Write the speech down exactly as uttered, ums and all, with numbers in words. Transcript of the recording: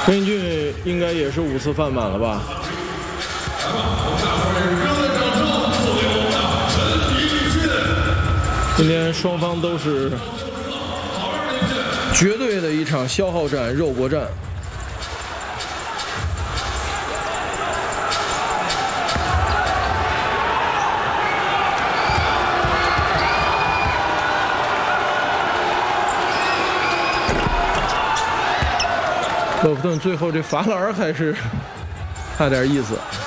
郑英俊应该也是五次犯满了吧？今天双方都是绝对的一场消耗战、肉搏战。勒夫顿最后这罚篮还是差点意思。